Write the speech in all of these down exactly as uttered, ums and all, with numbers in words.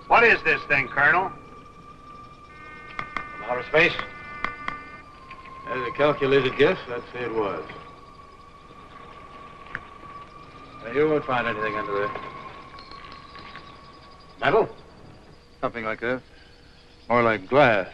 What is this thing, Colonel? From outer space? As a calculated guess, I'd say it was. Now, you won't find anything under there. Metal? Something like that. More like glass.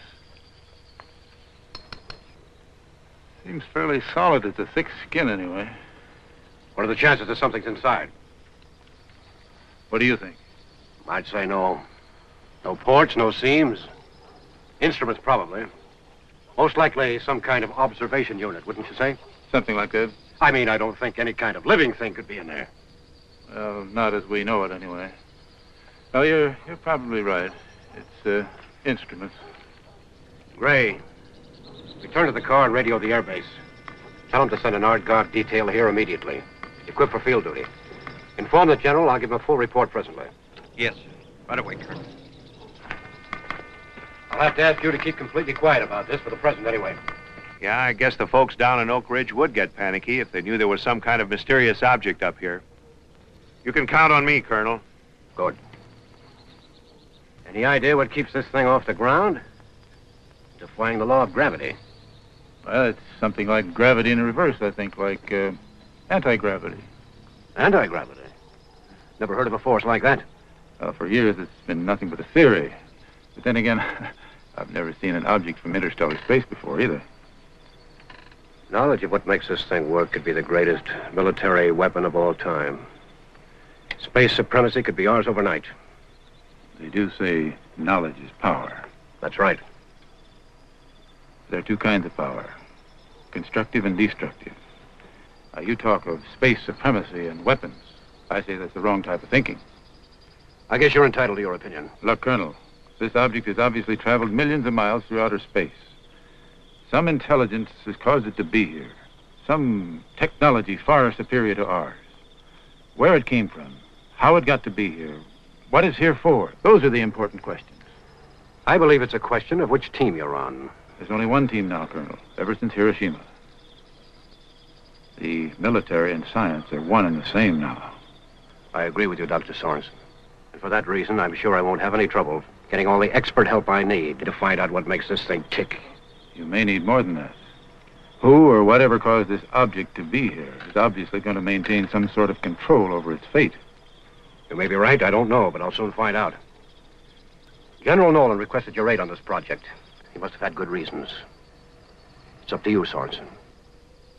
Seems fairly solid. It's a thick skin, anyway. What are the chances that something's inside? What do you think? I'd say no. No ports, no seams. Instruments, probably. Most likely some kind of observation unit, wouldn't you say? Something like that. I mean, I don't think any kind of living thing could be in there. Well, not as we know it, anyway. Well, you're, you're probably right. It's, uh, instruments. Gray, return to the car and radio the airbase. Tell them to send an art guard detail here immediately. Equipped for field duty. Inform the general. I'll give him a full report presently. Yes, sir. Right away, Colonel. I'll have to ask you to keep completely quiet about this, for the present anyway. Yeah, I guess the folks down in Oak Ridge would get panicky if they knew there was some kind of mysterious object up here. You can count on me, Colonel. Good. Any idea what keeps this thing off the ground? Defying the law of gravity. Well, it's something like gravity in reverse, I think, like uh, anti-gravity. Anti-gravity? Never heard of a force like that. Well, for years, it's been nothing but a theory. But then again, I've never seen an object from interstellar space before, either. Knowledge of what makes this thing work could be the greatest military weapon of all time. Space supremacy could be ours overnight. They do say knowledge is power. That's right. There are two kinds of power, constructive and destructive. Now, you talk of space supremacy and weapons. I say that's the wrong type of thinking. I guess you're entitled to your opinion. Look, Colonel, this object has obviously traveled millions of miles through outer space. Some intelligence has caused it to be here. Some technology far superior to ours. Where it came from, how it got to be here, what it's here for, those are the important questions. I believe it's a question of which team you're on. There's only one team now, Colonel, ever since Hiroshima. The military and science are one and the same now. I agree with you, Doctor Sorensen. And for that reason, I'm sure I won't have any trouble getting all the expert help I need to find out what makes this thing tick. You may need more than that. Who or whatever caused this object to be here is obviously going to maintain some sort of control over its fate. You may be right, I don't know, but I'll soon find out. General Nolan requested your aid on this project. He must have had good reasons. It's up to you, Sorensen.